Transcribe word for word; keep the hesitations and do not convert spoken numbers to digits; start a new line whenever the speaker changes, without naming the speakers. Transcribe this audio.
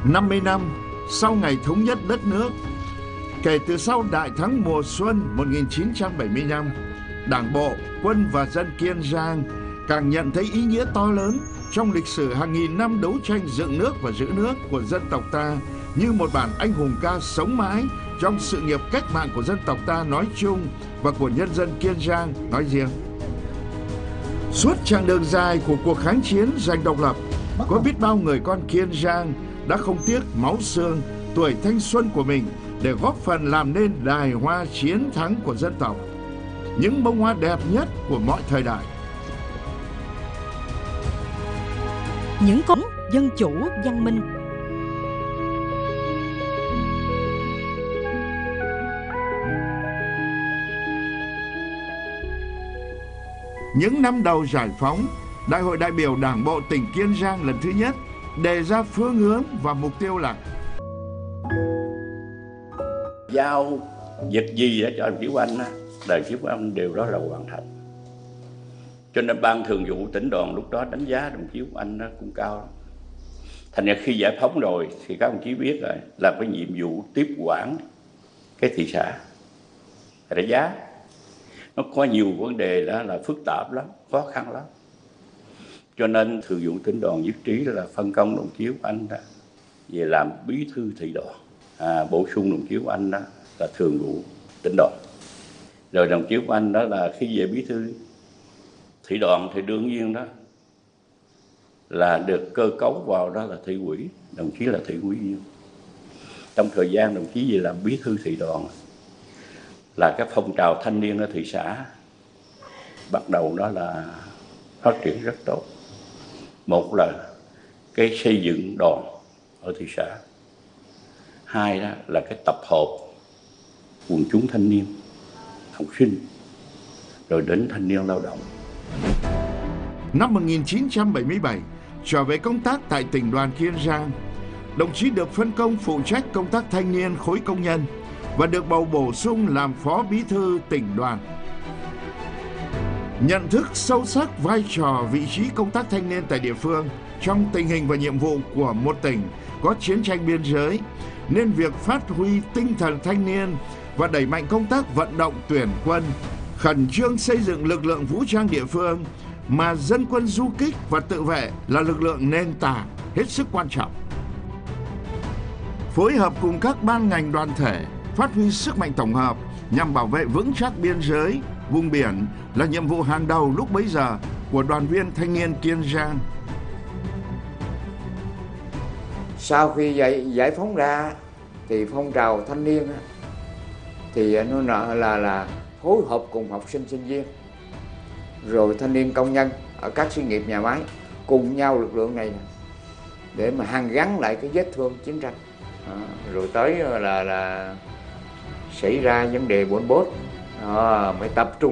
năm mươi năm sau ngày thống nhất đất nước, kể từ sau Đại thắng mùa xuân một nghìn chín trăm bảy mươi lăm, Đảng bộ, quân và dân Kiên Giang càng nhận thấy ý nghĩa to lớn trong lịch sử hàng nghìn năm đấu tranh dựng nước và giữ nước của dân tộc ta như một bản anh hùng ca sống mãi trong sự nghiệp cách mạng của dân tộc ta nói chung và của nhân dân Kiên Giang nói riêng. Suốt chặng đường dài của cuộc kháng chiến giành độc lập, có biết bao người con Kiên Giang đã không tiếc máu xương, tuổi thanh xuân của mình để góp phần làm nên đài hoa chiến thắng của dân tộc, những bông hoa đẹp nhất của mọi thời đại.
Những cống dân chủ văn minh.
Những năm đầu giải phóng, Đại hội đại biểu Đảng bộ tỉnh Kiên Giang lần thứ nhất đề ra phương hướng và mục tiêu là
giao việc gì cho đồng chí Oanh, đồng chí Oanh đều đó là hoàn thành. Cho nên ban thường vụ tỉnh đoàn lúc đó đánh giá đồng chí Oanh cũng cao. Thành ra khi giải phóng rồi thì các đồng chí biết rồi, là cái nhiệm vụ tiếp quản cái thị xã. Đánh giá nó có nhiều vấn đề đó là phức tạp lắm, khó khăn lắm. Cho nên thường vụ tỉnh đoàn nhất trí là phân công đồng chí Oanh đó về làm bí thư thị đoàn, à, bổ sung đồng chí Oanh đó là thường vụ tỉnh đoàn. Rồi đồng chí Oanh đó là khi về bí thư thị đoàn thì đương nhiên đó là được cơ cấu vào đó là thị ủy, đồng chí là thị ủy viên. Trong thời gian đồng chí về làm bí thư thị đoàn là cái phong trào thanh niên ở thị xã bắt đầu đó là phát triển rất tốt. Một là cái xây dựng đoàn ở thị xã, hai đó là cái tập hợp quần chúng thanh niên, học sinh, rồi đến thanh niên lao động.
Năm một nghìn chín trăm bảy mươi bảy, trở về công tác tại tỉnh đoàn Kiên Giang, đồng chí được phân công phụ trách công tác thanh niên khối công nhân và được bầu bổ sung làm phó bí thư tỉnh đoàn. Nhận thức sâu sắc vai trò vị trí công tác thanh niên tại địa phương trong tình hình và nhiệm vụ của một tỉnh có chiến tranh biên giới, nên việc phát huy tinh thần thanh niên và đẩy mạnh công tác vận động tuyển quân, khẩn trương xây dựng lực lượng vũ trang địa phương mà dân quân du kích và tự vệ là lực lượng nền tảng hết sức quan trọng. Phối hợp cùng các ban ngành đoàn thể, phát huy sức mạnh tổng hợp nhằm bảo vệ vững chắc biên giới, vùng biển là nhiệm vụ hàng đầu lúc bấy giờ của đoàn viên thanh niên Kiên Giang.
Sau khi giải, giải phóng ra thì phong trào thanh niên thì nó là là phối hợp cùng học sinh sinh viên, rồi thanh niên công nhân ở các xí nghiệp nhà máy cùng nhau lực lượng này để mà hàn gắn lại cái vết thương chiến tranh. À, rồi tới là là xảy ra vấn đề bốn bốt à, mới tập trung